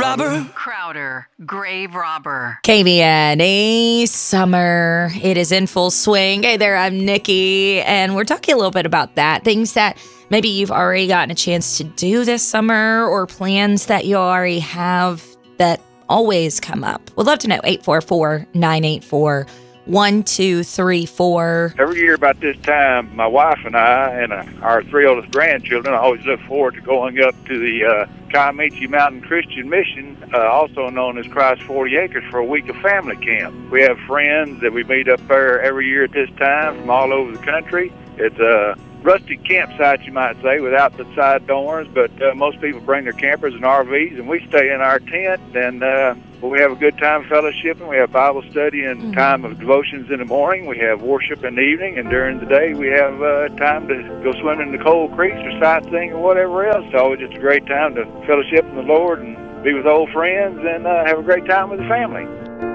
robber. Crowder, grave robber. KVNE summer. It is in full swing. Hey there, I'm Nikki, and we're talking a little bit about that. Things that maybe you've already gotten a chance to do this summer, or plans that you already have that always come up. We'd love to know. 844-984-1234. Every year about this time, my wife and I and our three oldest grandchildren always look forward to going up to the Comanche Mountain Christian Mission, also known as Christ 40 Acres, for a week of family camp. We have friends that we meet up there every year at this time from all over the country. It's a rustic campsite, you might say, without the side doors, but most people bring their campers and RVs, and we stay in our tent, and we have a good time fellowshipping. We have Bible study and time of devotions in the morning. We have worship in the evening, and during the day we have time to go swimming in the cold creeks or sightseeing or whatever else. It's always just a great time to fellowship in the Lord and be with old friends and have a great time with the family.